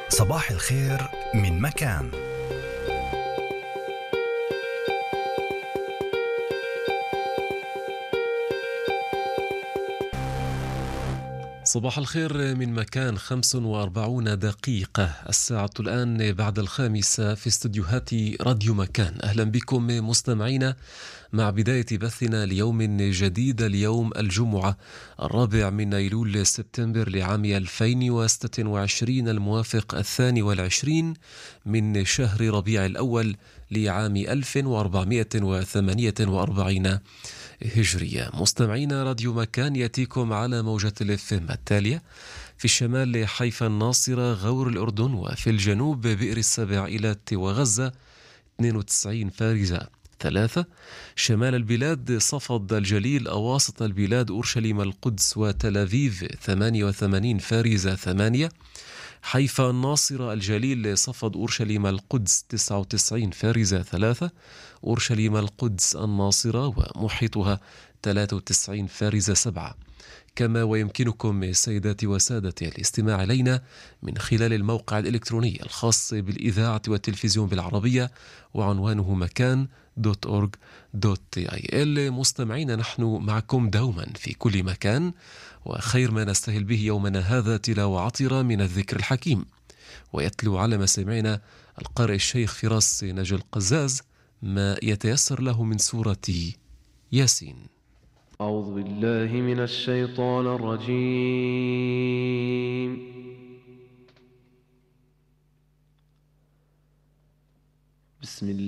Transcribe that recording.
صباح الخير من مكان. صباح الخير من مكان 45 دقيقة، الساعة الآن بعد 5 في استديوهات راديو مكان. أهلا بكم مستمعينا مع بداية بثنا ليوم جديد، اليوم الجمعة 4 من أيلول سبتمبر لعام 2026 الموافق 22 من شهر ربيع الأول لعام 1448 هجرية. مستمعينا، راديو مكان يأتيكم على موجة الFM التالية: في الشمال حيفا الناصرة غور الأردن، وفي الجنوب بئر السبع إيلات وغزة 92 فارزة 3، شمال البلاد صفد الجليل أواسط البلاد أورشليم القدس وتل أبيب 88 فارزة 8، حيفا الناصرة الجليل صفد أورشليم القدس 99 فارزة 3، أورشليم القدس الناصرة ومحيطها 93 فارزة 7. كما ويمكنكم سيداتي وسادتي الاستماع إلينا من خلال الموقع الإلكتروني الخاص بالإذاعة والتلفزيون بالعربية، وعنوانه مكان.org.il. مستمعين، نحن معكم دوما في كل مكان، وخير ما نستهل به يومنا هذا تلاوة عطرة من الذكر الحكيم. ويتلو على مسامعنا القارئ الشيخ فراس نجل قزاز ما يتيسر له من سورة ياسين. أعوذ بالله من الشيطان الرجيم. بسم الله